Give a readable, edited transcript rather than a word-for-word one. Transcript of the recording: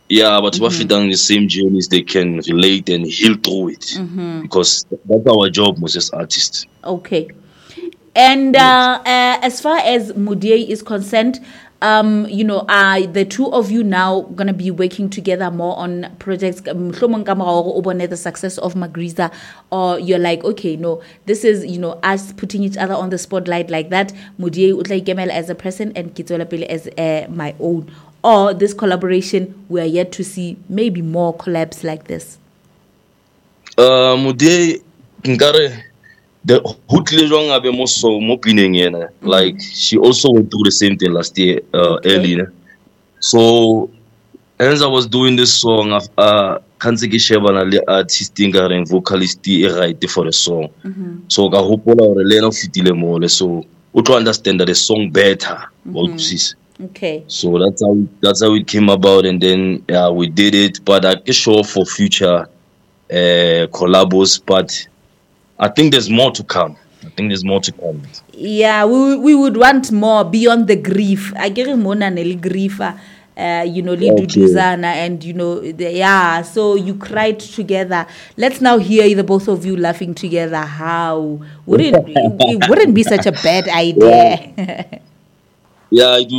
Yeah, but if done the same journeys, they can relate and heal through it because that's our job, most as artists. Okay. And Yes. as far as Mudiay is concerned, the two of you now gonna be working together more on projects. Mohlomong ka morao hore o bone the success of Magriza, or you're like, okay, no, this is us putting each other on the spotlight like that. Mudiay o tla ikemela as a person and Kitswela Pele as my own. Or this collaboration, we are yet to see maybe more collabs like this. Mudiay, nkare the hoodle jwang a be mo so mo pineng yena. Like she also went through the same thing last year, early. Ne? So as I was doing this song, kantse ke shebana le artist nkareng vocalist e right for the song. So ka hopola hore le ena o fitile mole, so o tlo understand the song better. Okay. So that's how it came about, and then we did it. But I can sure for future collabos, but I think there's more to come. Yeah, we would want more beyond the grief. I get mona neli grief, Duduzana, and so you cried together. Let's now hear the both of you laughing together. How would it wouldn't be such a bad idea? Yeah,